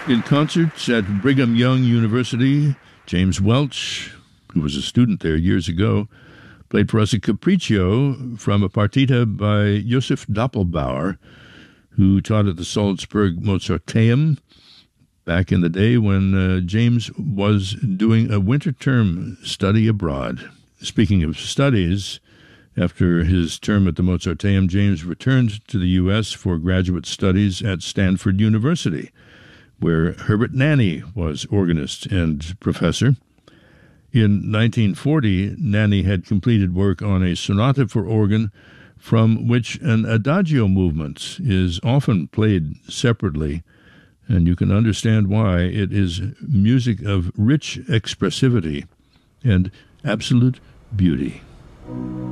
In concerts at Brigham Young University, James Welch, who was a student there years ago, played for us a capriccio from a partita by Josef Doppelbauer, who taught at the Salzburg Mozarteum back in the day when James was doing a winter term study abroad. Speaking of studies, after his term at the Mozarteum, James returned to the U.S. for graduate studies at Stanford University, where Herbert Nanny was organist and professor. In 1940, Nanny had completed work on a sonata for organ from which an adagio movement is often played separately, and you can understand why. It is music of rich expressivity and absolute beauty.